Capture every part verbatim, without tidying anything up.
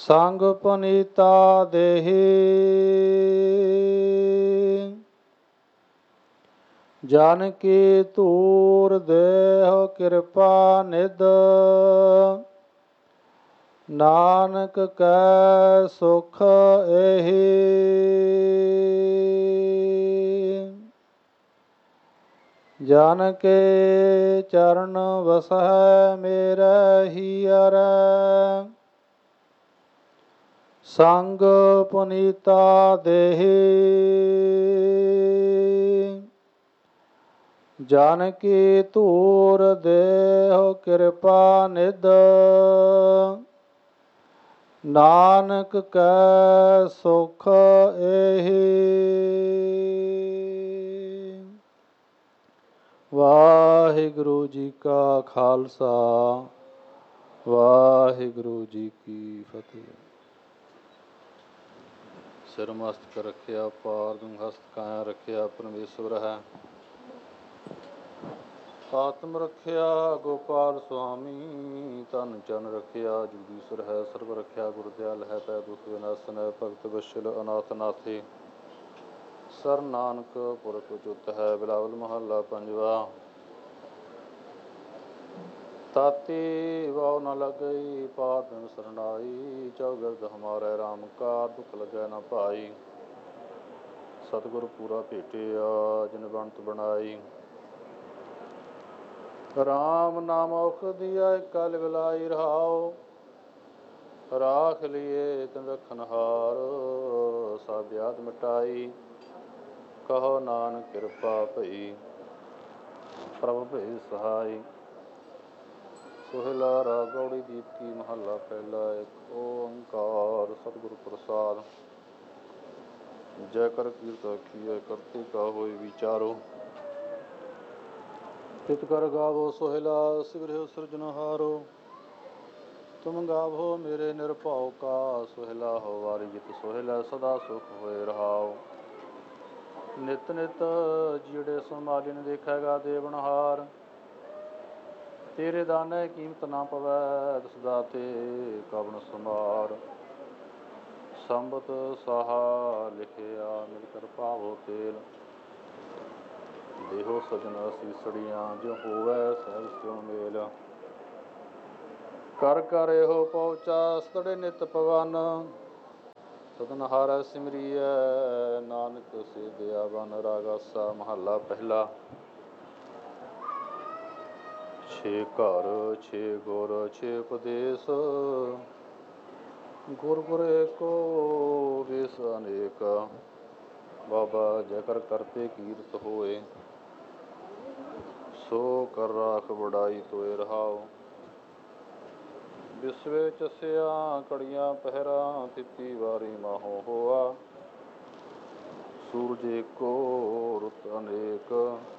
ਸੰਗ ਪੁਨੀਤਾ ਦੇਹੀ ਜਨ ਕੀ ਧੂਰ ਦੇਹ ਕਿਰਪਾ ਨਿਧ ਨਾਨਕ ਕੈ ਸੁਖ ਏਹੀ ਜਨ ਕੇ ਚਰਨ ਵਸੈ ਮੇਰੇ ਹੀਅਰੈ ਸੰਗ ਪੁਨੀਤਾ ਦੇਹੀ ਜਨ ਕੀ ਧੂਰ ਦੇਹ ਕਿਰਪਾ ਨਿਧ ਨਾਨਕ ਕੈ ਸੁਖ ਏਹੀ। ਵਾਹਿਗੁਰੂ ਜੀ ਕਾ ਖਾਲਸਾ ਵਾਹਿਗੁਰੂ ਜੀ ਕੀ ਫਤਿਹ। ਸਿਰ ਮਸਤਕ ਰੱਖਿਆ ਪਾਰ ਹਸਤ ਕਾਇਆ ਰੱਖਿਆ ਪਰਮੇਸ਼ਵਰ ਹੈ। ਆਤਮ ਰੱਖਿਆ ਗੋਪਾਲ ਸੁਆਮੀ ਧਨ ਚਰਨ ਰੱਖਿਆ ਜੁਗੀਸਰ ਹੈ। ਸਰਬ ਰੱਖਿਆ ਗੁਰਦਿਆਲ ਹੈ ਪੈ ਦੁਖ ਵਿਨਾਸ਼ਨ ਹੈ। ਭਗਤ ਵਸ਼ਲ ਅਨਾਥ ਨਾਥੇ ਸਰ ਨਾਨਕ ਪੁਰਖ ਉਚੁੱਤ ਹੈ। ਬਿਲਾਵਲ ਮਹੱਲਾ ਪੰਜਵਾ। ਤਾਤੀ ਵਾਉ ਨ ਲੱਗਈ ਪਾਰ ਬਿਨ ਸਰਨਾਈ ਚੌਗਿਰਦ ਹਮਾਰੇ ਰਾਮ ਕਾ ਦੁਖ ਲੱਗੈ ਨ ਭਾਈ। ਸਤਿਗੁਰ ਪੂਰਾ ਭੇਟਿਆ ਜਿਨ ਬਣਤ ਬਣਾਈ ਰਾਮ ਨਾਮ ਔਖਦੀਆ ਕਲ ਵਿਲਾਈ ਰਹਾਉ ਰਾਖ ਲਿਏ ਤਿਨ ਰਖਨਹਾਰ ਸਭ ਵਿਆਧ ਮਿਟਾਈ ਕਹੋ ਨਾਨਕ ਕਿਰਪਾ ਭਈ ਪ੍ਰਭ ਭਈ ਸਹਾਈ। ਸੋਹਿਲਾ ਰਾਗ ਗੌੜੀ ਦੀਪਤੀ ਮਹੱਲਾ ਪਹਿਲਾ। ਇੱਕ ਓੰਕਾਰ ਸਤਿਗੁਰ ਪ੍ਰਸਾਦ। ਜੈ ਕਰ ਕੀਰਤ ਆਖੀਐ ਕਰਤੇ ਕਾ ਹੋਇ ਵਿਚਾਰੋ ਤਿਤ ਕਰ ਗਾਵੋ ਸੋਹਿਲਾ ਸਿਵਰਿਓ ਸਿਰਜਣਹਾਰੋ। ਤੁਮ ਗਾਵੋ ਮੇਰੇ ਨਿਰਭਉ ਕਾ ਸੋਹਿਲਾ ਹੋ ਵਾਰੀ ਜਿਤ ਸੋਹਿਲਾ ਸਦਾ ਸੁਖ ਹੋਏ ਰਹਾਉ। ਨਿਤ ਨਿਤ ਜਿਹੜੇ ਸੰਮਾਲਿਨ ਦੇਖੇਗਾ ਦੇਵਨਹਾਰ ਤੇਰੇ ਦਾਨੇ ਕੀਮਤ ਨਾ ਪਵੈ ਸਦਾ ਤੇ ਕਵਣ ਸਮਾਰ। ਸੰਬਤ ਸਾਹਾ ਲਿਖਿਆ ਮਿਲ ਕਰ ਪਾਵੋ ਤੇਲ ਦੇਹੋ ਸਜਣਾ ਸੀਸੜੀਆਂ ਜੋ ਹੋਵੈ ਸਹਿਜ ਸਿਉ ਮੇਲ। ਕਰ ਕਰ ਇਹੋ ਪਹੁੰਚਾ ਸਤੜੇ ਨਿਤ ਪਵਨ ਸਦਨਹਾਰੈ ਸਿਮਰੀਐ ਨਾਨਕ ਸੇ ਦਿਆਵਨ। ਰਾਗਾਸਾ ਮਹੱਲਾ ਪਹਿਲਾ। ਛੇ ਘਰ ਛੇ ਗੁਰ ਛੇ ਉਪਦੇਸ਼ ਗੁਰ ਗੁਰ ਏਕੋ ਵੇਸ ਅਨੇਕ। ਬਾਬਾ ਜੈ ਕਰ ਕਰਤੇ ਕੀਰਤ ਹੋਏ ਸੋ ਕਰ ਰਾਖ ਵਡਾਈ ਤੋਏ ਰਹਾਉ। ਬਿਸਵੇ ਚਸਿਆ ਘੜੀਆਂ ਪਹਿਰਾ ਤਿੱਤੀ ਵਾਰੀ ਮਾਹੋ ਹੋਆ। ਸੂਰਜ ਏਕੋ ਰੁੱਤ ਅਨੇਕ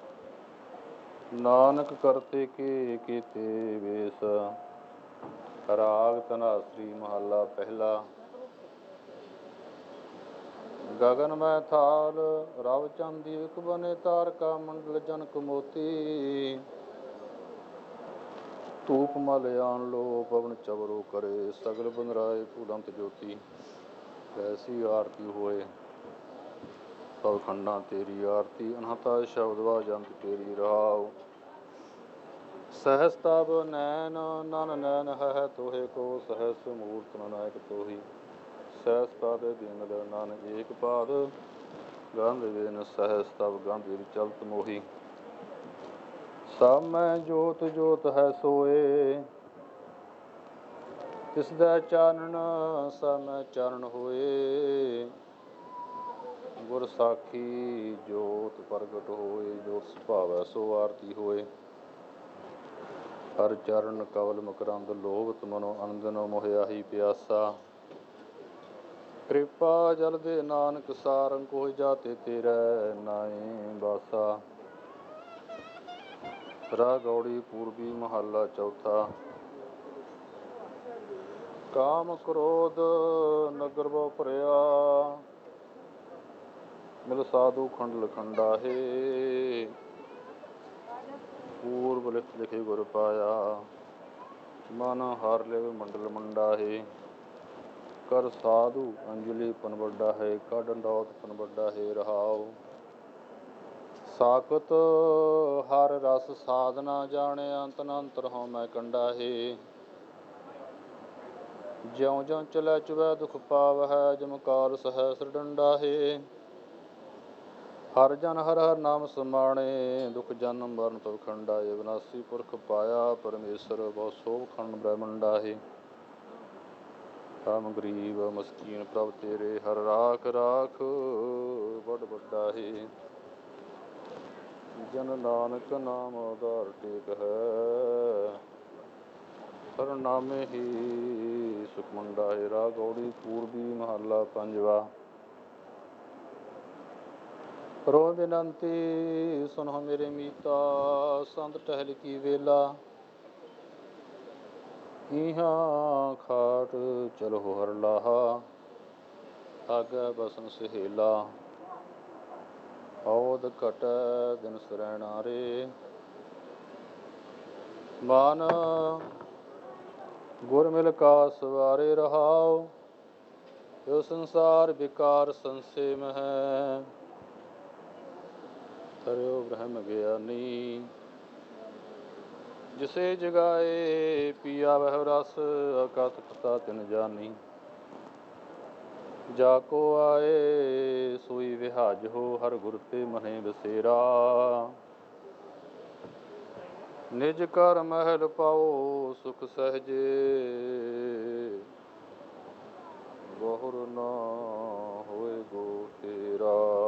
ਨਾਨਕ ਕਰਤੇ ਕੇ ਕੀਤੇ ਵੇਸ। ਰਾਗ ਧਨਾਸਰੀ ਮਹੱਲਾ ਪਹਿਲਾ। ਗਗਨ ਮੈਂ ਥਾਲ ਰਵ ਚੰਦੀ ਇਕ ਬਨੇ ਤਾਰਕਾ ਮੰਡਲ ਜਨਕ ਮੋਤੀ। ਧੂਪ ਮਲ ਆਨ ਲੋ ਪਵਨ ਚਵਰੋ ਕਰੇ ਸਗਲ ਬੰਦਰਾਏ ਫੂਲੰਤ ਜੋਤੀ। ਐਸੀ ਆਰਤੀ ਹੋਏ ਸਭ ਖੰਡਾਂ ਤੇਰੀ ਆਰਤੀ ਅਨਹਤਾ ਸ਼ਬਦ ਵਾਜੰਤ ਤੇਰੀ ਰਹਾਉ। ਸਹਿਸ ਤਬ ਨੈਣ ਨਨ ਨੈਣ ਹੈ ਤੋਹੇ ਕੋ ਸਹਿਸ ਮੂਰਤ ਨਾਨਕ ਤੋਹੀ। ਸਹਿਸ ਪਦ ਬਿਮਲ ਨਨ ਏਕ ਪਾਦ ਗੰਧ ਵੇਨ ਸਹਿਸ ਤਬ ਗੰਭੀਰ ਚਲਤ ਮੋਹੀ। ਸਭ ਮੈਂ ਜੋਤ ਜੋਤ ਹੈ ਸੋਏ ਤਿਸ ਦਾ ਚਾਨਣ ਸਭ ਮੈਂ ਚਾਨਣ ਹੋਏ। ਗੁਰ ਸਾਖੀ ਜੋਤ ਪ੍ਰਗਟ ਹੋਏ ਜੋਤ ਸੁਭਾਵੈ ਸੋ ਆਰਤੀ ਹੋਏ। ਹਰ ਚਰਨ ਕਵਲ ਮਕਰੰਦ ਲੋਭਤ ਮਨੋ ਅਨੰਦਨੋ ਮੋਹਿਆਹੀ ਪਿਆਸਾ। ਕਿਰਪਾ ਜਲ ਦੇ ਨਾਨਕ ਸਾਰੰਗ ਕੋਇ ਜਾਤੇ ਤੇਰੇ ਨਾਏ ਬਾਸਾ। ਰਾਗ ਗੌੜੀ ਪੂਰਬੀ ਮਹੱਲਾ ਚੌਥਾ। ਕਾਮ ਕ੍ਰੋਧ ਨਗਰ ਬਹੁ ਭਰਿਆ ਮਿਲ ਸਾਧੂ ਖੰਡ ਲਖੰਡਾ ਹੈ। ਪੂਰਬ ਲਿਖ ਲਿਖੇ ਗੁਰ ਪਾਇਆ ਮਨ ਹਰ ਲਿਵ ਮੰਡਲ ਮੰਡਾ ਹੈ। ਕਰ ਸਾਧੂ ਅੰਜਲੀ ਪਨ ਵੱਡਾ ਹੈ, ਕਾ ਡੰਡੌਤ ਪਨ ਵੱਡਾ ਹੈ। ਰਹਾਉ ਸਾਕਤ ਹਰ ਰਸ ਸਾਧਨਾ ਜਾਣੇ, ਅੰਤ ਨ ਅੰਤਰ ਹਉ ਮੈਂ ਕੰਡਾ ਹੈ। ਜਿਉ ਜਿਉ ਚਲੈ ਚੁਵੈ ਦੁਖ ਪਾਵਹਿ, ਜਮਕਾਰ ਸਹੈਸਰ ਡੰਡਾ ਹੈ। ਹਰ ਜਨ ਹਰ ਹਰ ਨਾਮ ਸਮਾਣੇ, ਦੁਖ ਜਨਮ ਮਰਨ ਤਵ ਖੰਡਾ ਹੈ। ਅਵਿਨਾਸੀ ਪੁਰਖ ਪਾਇਆ ਪਰਮੇਸ਼ਰ, ਬਹੁ ਸੋਭ ਖੰਡ ਬ੍ਰਹਮੰਡਾ ਹੈ। ਹਮ ਗਰੀਬ ਮਸਕੀਨ ਪ੍ਰਭ ਤੇਰੇ, ਹਰ ਰਾਖ ਰਾਖ ਬੜ ਵੱਡਾ ਹੈ। ਜਨ ਨਾਨਕ ਨਾਮ ਆਧਾਰ ਟੇਕ ਹੈ, ਸਰਨਾਮੇ ਹੀ ਸੁਖ ਮੰਡਾ ਹੈ। ਰਾਗ ਗੌੜੀ ਪੂਰਬੀ ਮਹੱਲਾ ਪੰਜਵਾ। ਕਰੋ ਬੇਨੰਤੀ ਸੁਨਹੁ ਮੇਰੇ ਮੀਤਾ, ਸੰਤ ਟਹਿਲ ਕੀ ਵੇਲਾ। ਈਹਾਂ ਖਾਟ ਚਲਹੁ ਹਰ ਲਾਹਾ, ਆਗੈ ਬਸਨ ਸਹੇਲਾ। ਔਧ ਘਟੈ ਦਿਨ ਸਰੈਣਾ ਰੇ, ਮਨ ਗੁਰ ਮਿਲ ਕਾ ਸਵਾਰੇ। ਰਹਾਉ ਇਹ ਸੰਸਾਰ ਵਿਕਾਰ ਸੰਸੇ ਮਹਿ, ਤਰਿਉ ਬ੍ਰਹਮ ਗਿਆਨੀ। ਜਿਸੇ ਜਗਾਏ ਪੀਆ ਵਹਿ ਰਸ, ਅਕਥ ਕਥਾ ਤਿਨ ਜਾਨੀ। ਜਾ ਕੋ ਆਏ ਸੋਈ ਵਿਹਾਜਹੁ, ਹਰ ਗੁਰ ਤੇ ਮਨਿ ਬਸੇਰਾ। ਨਿਜ ਘਰ ਮਹਿਲ ਪਾਉ ਸੁਖ ਸਹਜੇ, ਬਹੁਰ ਨਾ ਹੋਏ ਗੋ ਤੇਰਾ।